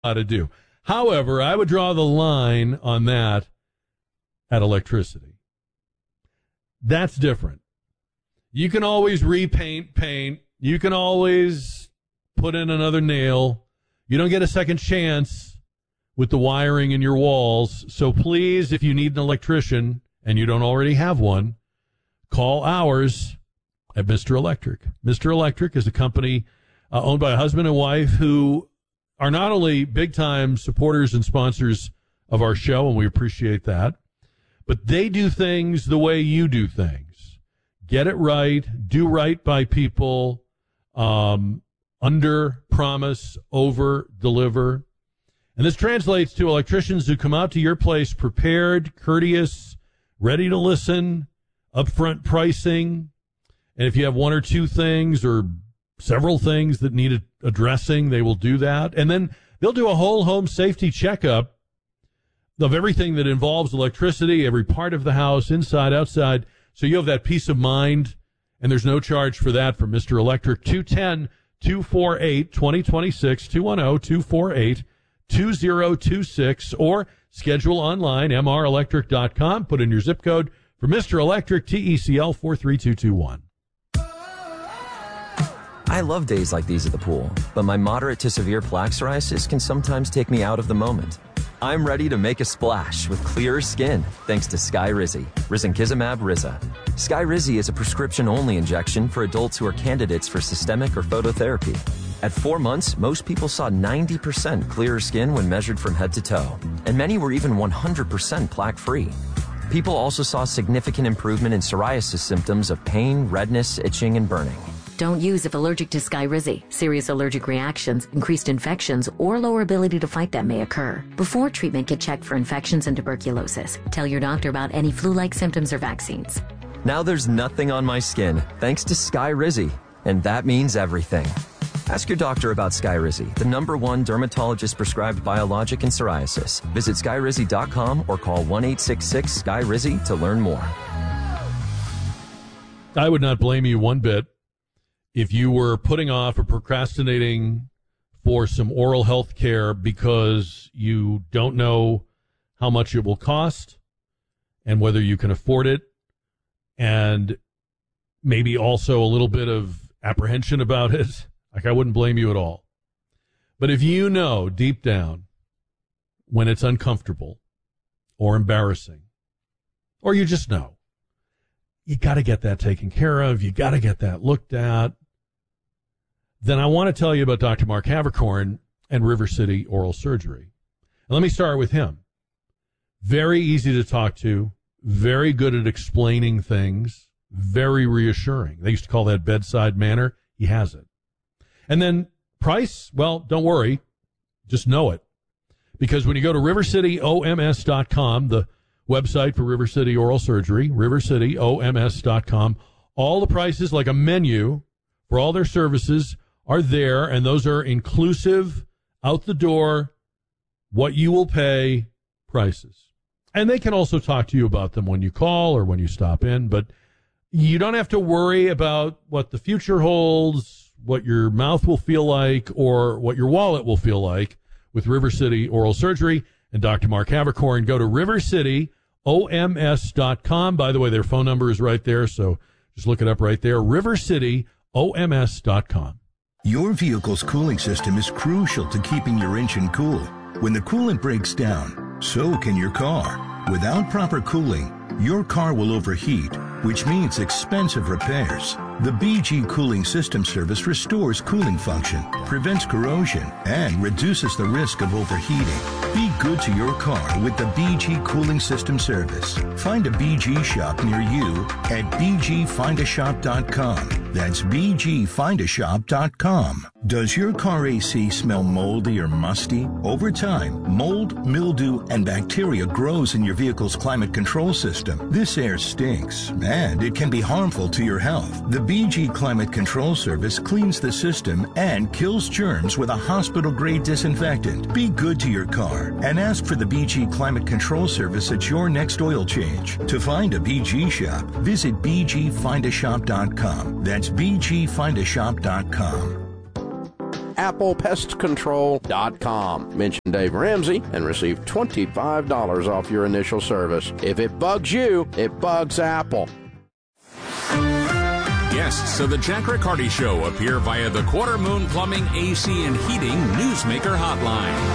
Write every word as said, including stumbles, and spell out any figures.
how to do. However, I would draw the line on that at electricity. That's different. You can always repaint paint. You can always put in another nail. You don't get a second chance with the wiring in your walls. So please, if you need an electrician and you don't already have one, call ours at Mister Electric. Mister Electric is a company uh, owned by a husband and wife who are not only big-time supporters and sponsors of our show, and we appreciate that, but they do things the way you do things. Get it right, do right by people, um, under promise, over deliver. And this translates to electricians who come out to your place prepared, courteous, ready to listen, upfront pricing. And if you have one or two things or several things that need addressing, they will do that. And then they'll do a whole home safety checkup of everything that involves electricity, every part of the house, inside, outside. So you have that peace of mind, and there's no charge for that from Mister Electric. two one zero, two four eight, two zero two six, two one zero, two four eight, two zero two six, or schedule online, m r electric dot com. Put in your zip code for Mister Electric, T E C L four three two two one. I love days like these at the pool, but my moderate to severe plaque psoriasis can sometimes take me out of the moment. I'm ready to make a splash with clearer skin thanks to Skyrizi, risankizumab Riza. Skyrizi is a prescription-only injection for adults who are candidates for systemic or phototherapy. At four months, most people saw ninety percent clearer skin when measured from head to toe, and many were even one hundred percent plaque-free. People also saw significant improvement in psoriasis symptoms of pain, redness, itching, and burning. Don't use if allergic to Skyrizi. Serious allergic reactions, increased infections, or lower ability to fight them may occur. Before treatment, get checked for infections and tuberculosis. Tell your doctor about any flu-like symptoms or vaccines. Now there's nothing on my skin, thanks to Skyrizi, and that means everything. Ask your doctor about Skyrizi, the number one dermatologist-prescribed biologic in psoriasis. Visit skyrizi dot com or call one eight six six, S K Y R I Z Y to learn more. I would not blame you one bit if you were putting off or procrastinating for some oral health care because you don't know how much it will cost and whether you can afford it, and maybe also a little bit of apprehension about it. Like, I wouldn't blame you at all. But if you know deep down when it's uncomfortable or embarrassing, or you just know, you got to get that taken care of, you got to get that looked at, then I want to tell you about Doctor Mark Havercorn and River City Oral Surgery. And let me start with him. Very easy to talk to, very good at explaining things, very reassuring. They used to call that bedside manner. He has it. And then price, well, don't worry. Just know it. Because when you go to river city O M S dot com, the website for River City Oral Surgery, river city O M S dot com, all the prices, like a menu for all their services, are there, and those are inclusive, out the door, what you will pay prices. And they can also talk to you about them when you call or when you stop in, but you don't have to worry about what the future holds, what your mouth will feel like, or what your wallet will feel like with River City Oral Surgery and Doctor Mark Havercorn. Go to river city O M S dot com. By the way, their phone number is right there, so just look it up right there, river city O M S dot com. Your vehicle's cooling system is crucial to keeping your engine cool. When the coolant breaks down, so can your car. Without proper cooling, your car will overheat, which means expensive repairs. The B G Cooling System Service restores cooling function, prevents corrosion, and reduces the risk of overheating. Be good to your car with the B G Cooling System Service. Find a B G shop near you at b g find a shop dot com. That's b g find a shop dot com. Does your car A C smell moldy or musty? Over time, mold, mildew, and bacteria grows in your vehicle's climate control system. This air stinks, and it can be harmful to your health. The B G Climate Control Service cleans the system and kills germs with a hospital-grade disinfectant. Be good to your car and ask for the B G Climate Control Service at your next oil change. To find a B G shop, visit b g find a shop dot com. That's b g find a shop dot com. apple pest control dot com. Mention Dave Ramsey and receive twenty-five dollars off your initial service. If it bugs you, it bugs Apple. Guests of the Jack Riccardi Show appear via the Quarter Moon Plumbing, A C, and Heating Newsmaker Hotline.